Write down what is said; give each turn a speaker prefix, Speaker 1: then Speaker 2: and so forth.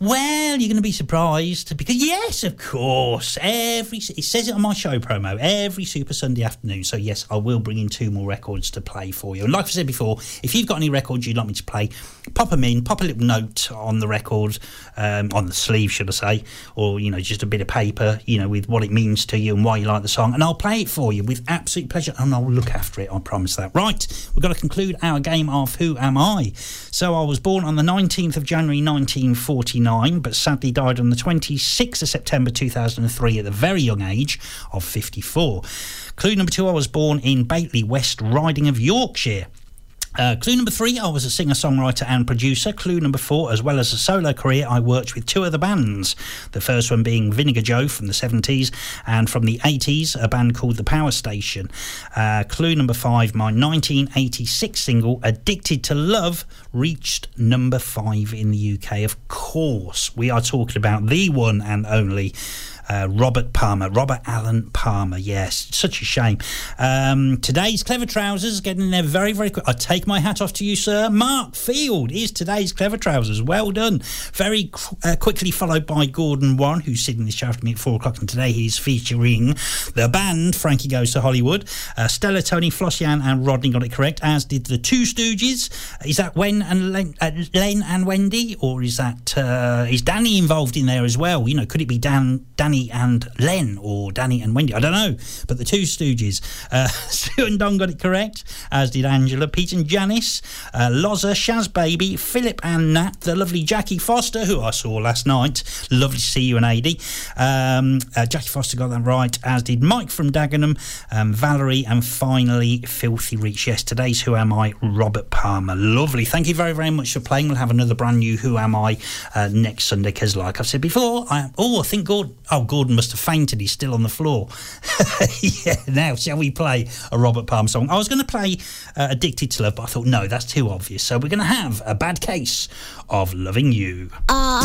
Speaker 1: Well, you're going to be surprised because, yes, of course, it says it on my show promo, every Super Sunday afternoon. So, yes, I will bring in 2 more records to play for you. And like I said before, if you've got any records you'd like me to play, pop them in, pop a little note on the record, on the sleeve, should I say, or, just a bit of paper, with what it means to you and why you like the song, and I'll play it for you with absolute pleasure, and I'll look after it, I promise that. Right, we've got to conclude our game of Who Am I? So I was born on the 19th of January 1949, but sadly died on the 26th of September 2003 at the very young age of 54. Clue number 2, I was born in Bately, West Riding of Yorkshire. Clue number 3, I was a singer-songwriter and producer. Clue number 4, as well as a solo career, I worked with 2 other bands. The first one being Vinegar Joe from the 70s, and from the 80s, a band called The Power Station. Clue number 5, my 1986 single, Addicted to Love, reached number 5 in the UK. Of course, we are talking about the one and only Robert Alan Palmer. Yes, such a shame. Today's Clever Trousers getting there very, very quick. I take my hat off to you, sir. Mark Field is today's Clever Trousers. Well done. Very quickly followed by Gordon Warren, who's sitting this show after me at 4 o'clock, and today he's featuring the band Frankie Goes to Hollywood. Stella, Tony, Flossian and Rodney got it correct, as did the Two Stooges. Is that Len and Wendy, or is that is Danny involved in there as well? Could it be Danny and Len, or Danny and Wendy? I don't know, but the Two Stooges. Sue and Don got it correct, as did Angela, Pete and Janice, Loza, Shaz Baby, Philip and Nat, the lovely Jackie Foster, who I saw last night. Lovely to see you and AD. Jackie Foster got that right, as did Mike from Dagenham, Valerie, and finally Filthy Rich. Yes, today's Who Am I? Robert Palmer. Lovely. Thank you very, very much for playing. We'll have another brand new Who Am I next Sunday, because like I've said before, I think Gordon must have fainted. He's still on the floor. Yeah, now shall we play a Robert Palmer song? I was going to play Addicted to Love, but I thought, no, that's too obvious. So we're going to have A Bad Case of Loving You.